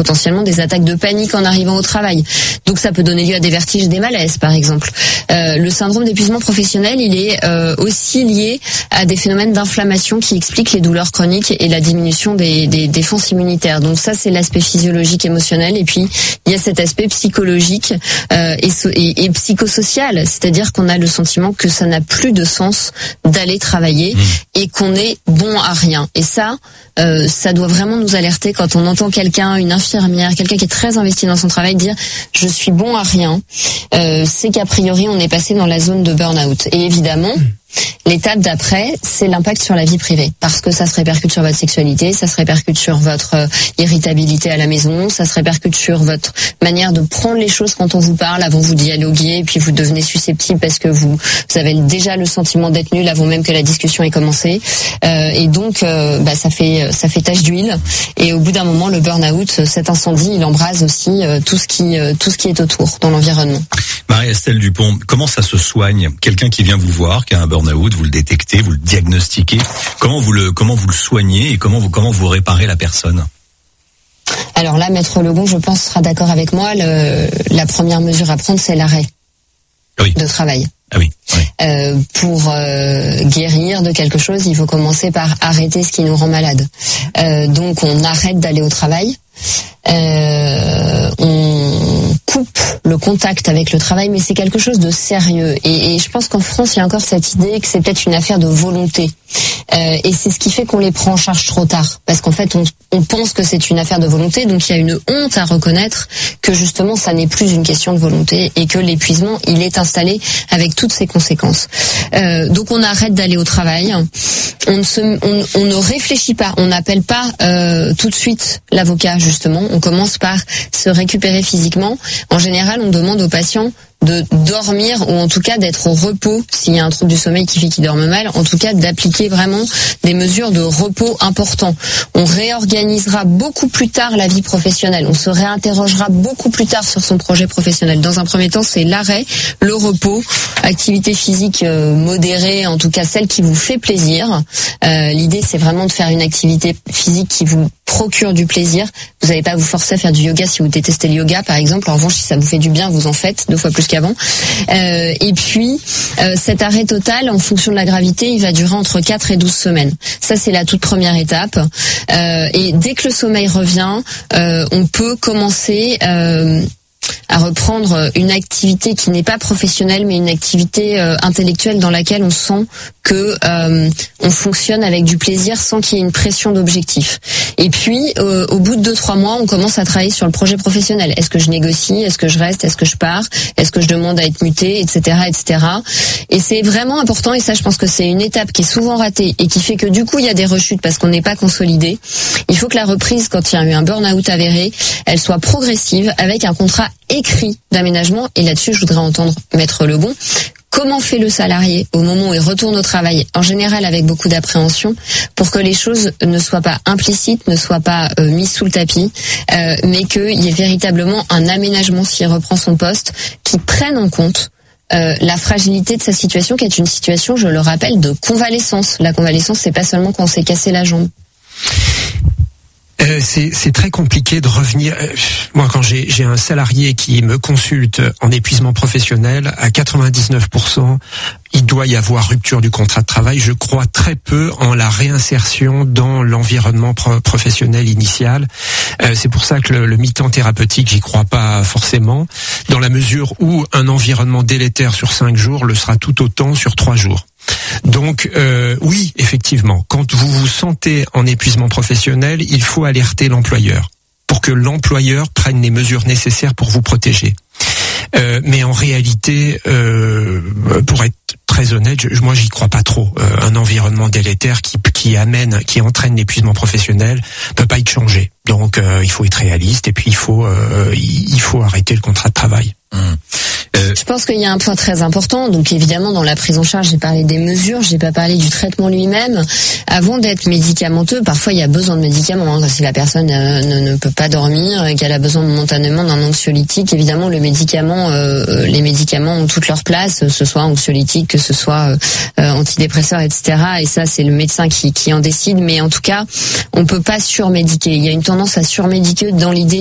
potentiellement des attaques de panique en arrivant au travail. Donc ça peut donner lieu à des vertiges, des malaises par exemple. Le syndrome d'épuisement professionnel, il est aussi lié à des phénomènes d'inflammation qui expliquent les douleurs chroniques et la diminution des défenses immunitaires. Donc ça, c'est l'aspect physiologique, émotionnel. Et puis il y a cet aspect psychologique et psychosocial, c'est-à-dire qu'on a le sentiment que ça n'a plus de sens d'aller travailler et qu'on est bon à rien. Et ça doit vraiment nous alerter quand on entend quelqu'un, une infirmière, quelqu'un qui est très investi dans son travail dire « je suis bon à rien », c'est qu'a priori on est passé dans la zone de burn-out. Et évidemment, l'étape d'après, c'est l'impact sur la vie privée, parce que ça se répercute sur votre sexualité, ça se répercute sur votre irritabilité à la maison, ça se répercute sur votre manière de prendre les choses quand on vous parle, avant vous dialoguer, et puis vous devenez susceptible parce que vous avez déjà le sentiment d'être nul avant même que la discussion ait commencé, et donc ça fait tache d'huile, et au bout d'un moment, le burn-out, cet incendie, il embrase aussi tout ce qui est autour dans l'environnement. Marie-Estelle Dupont, comment ça se soigne? Quelqu'un qui vient vous voir, qui a un burn-out, vous le détectez, vous le diagnostiquez. Comment vous le soignez et comment vous réparez la personne? Alors là, Maître Legon, je pense, sera d'accord avec moi. La première mesure à prendre, c'est l'arrêt de travail. Ah oui. Pour guérir de quelque chose, il faut commencer par arrêter ce qui nous rend malade. Donc on arrête d'aller au travail. On coupe le contact avec le travail, mais c'est quelque chose de sérieux. Et je pense qu'en France, il y a encore cette idée que c'est peut-être une affaire de volonté. Et c'est ce qui fait qu'on les prend en charge trop tard. Parce qu'en fait, on pense que c'est une affaire de volonté, donc il y a une honte à reconnaître que justement, ça n'est plus une question de volonté et que l'épuisement, il est installé avec toutes ses conséquences. Donc on arrête d'aller au travail. On ne réfléchit pas, on n'appelle pas tout de suite l'avocat, justement. On commence par se récupérer physiquement. En général, on demande aux patients de dormir, ou en tout cas d'être au repos, s'il y a un trouble du sommeil qui fait qu'ils dorment mal, en tout cas d'appliquer vraiment des mesures de repos importants. On réorganisera beaucoup plus tard la vie professionnelle, on se réinterrogera beaucoup plus tard sur son projet professionnel. Dans un premier temps, c'est l'arrêt, le repos, activité physique modérée, en tout cas celle qui vous fait plaisir. L'idée, c'est vraiment de faire une activité physique qui vous procure du plaisir. Vous n'allez pas vous forcer à faire du yoga si vous détestez le yoga, par exemple. En revanche, si ça vous fait du bien, vous en faites 2 fois plus qu'avant. Et puis, cet arrêt total, en fonction de la gravité, il va durer entre 4 et 12 semaines. Ça, c'est la toute première étape. Et dès que le sommeil revient, on peut commencer à reprendre une activité qui n'est pas professionnelle, mais une activité intellectuelle dans laquelle on sent que on fonctionne avec du plaisir sans qu'il y ait une pression d'objectif. Et puis, au bout de 2-3 mois, on commence à travailler sur le projet professionnel. Est-ce que je négocie? Est-ce que je reste? Est-ce que je pars? Est-ce que je demande à être muté? Etc., etc. Et c'est vraiment important, et ça, je pense que c'est une étape qui est souvent ratée et qui fait que du coup, il y a des rechutes parce qu'on n'est pas consolidé. Il faut que la reprise, quand il y a eu un burn-out avéré, elle soit progressive avec un contrat écrit d'aménagement. Et là-dessus, je voudrais entendre Maître Legon. Comment fait le salarié au moment où il retourne au travail, en général avec beaucoup d'appréhension, pour que les choses ne soient pas implicites, ne soient pas mises sous le tapis, mais qu'il y ait véritablement un aménagement s'il reprend son poste, qui prenne en compte la fragilité de sa situation, qui est une situation, je le rappelle, de convalescence. La convalescence, c'est pas seulement quand on s'est cassé la jambe. C'est très compliqué de revenir. Moi, quand j'ai un salarié qui me consulte en épuisement professionnel, à 99%, il doit y avoir rupture du contrat de travail. Je crois très peu en la réinsertion dans l'environnement professionnel initial. C'est pour ça que le mi-temps thérapeutique, j'y crois pas forcément, dans la mesure où un environnement délétère sur 5 jours le sera tout autant sur 3 jours. Donc oui, effectivement, quand vous vous sentez en épuisement professionnel, il faut alerter l'employeur pour que l'employeur prenne les mesures nécessaires pour vous protéger. Mais en réalité, pour être très honnête, moi j'y crois pas trop. Un environnement délétère qui entraîne l'épuisement professionnel peut pas être changé. Donc il faut être réaliste et puis il faut arrêter le contrat de travail. Je pense qu'il y a un point très important. Donc évidemment, dans la prise en charge, j'ai parlé des mesures, j'ai pas parlé du traitement lui-même. Avant d'être médicamenteux, parfois il y a besoin de médicaments. Si la personne ne peut pas dormir et qu'elle a besoin momentanément d'un anxiolytique, évidemment les médicaments ont toute leur place, que ce soit anxiolytique, que ce soit antidépresseurs, etc. Et ça, c'est le médecin qui en décide. Mais en tout cas, on peut pas surmédiquer. Il y a une tendance à surmédiquer dans l'idée